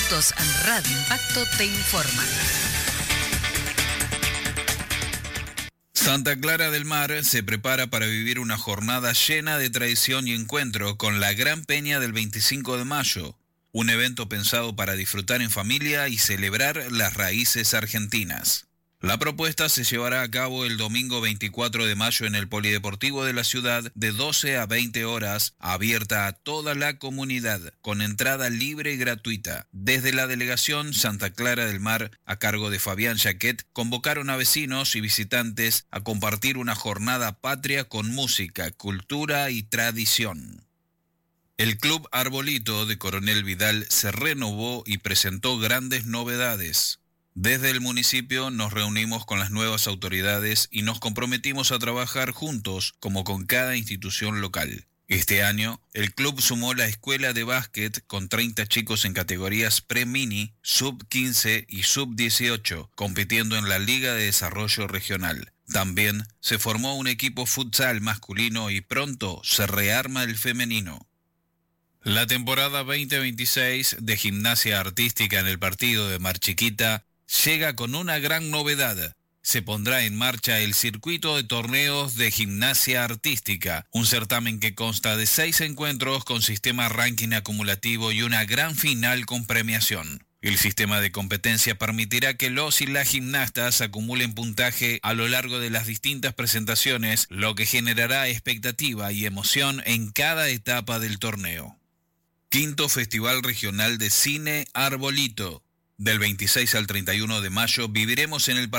minutos Radio Impacto te informa. Santa Clara del Mar se prepara para vivir una jornada llena de tradición y encuentro con la Gran Peña del 25 de mayo, un evento pensado para disfrutar en familia y celebrar las raíces argentinas. La propuesta se llevará a cabo el domingo 24 de mayo en el Polideportivo de la ciudad de 12 a 20 horas, abierta a toda la comunidad, con entrada libre y gratuita. Desde la delegación Santa Clara del Mar, a cargo de Fabián Jaquet, convocaron a vecinos y visitantes a compartir una jornada patria con música, cultura y tradición. El Club Arbolito de Coronel Vidal se renovó y presentó grandes novedades. Desde el municipio nos reunimos con las nuevas autoridades y nos comprometimos a trabajar juntos como con cada institución local. Este año, el club sumó la escuela de básquet con 30 chicos en categorías pre-mini, sub-15 y sub-18, compitiendo en la Liga de Desarrollo Regional. También se formó un equipo futsal masculino y pronto se rearma el femenino. La temporada 2026 de gimnasia artística en el partido de Mar Chiquita llega con una gran novedad. Se pondrá en marcha el circuito de torneos de gimnasia artística, un certamen que consta de 6 encuentros con sistema ranking acumulativo y una gran final con premiación. El sistema de competencia permitirá que los y las gimnastas acumulen puntaje a lo largo de las distintas presentaciones, lo que generará expectativa y emoción en cada etapa del torneo. Quinto Festival Regional de Cine Arbolito. Del 26 al 31 de mayo viviremos en el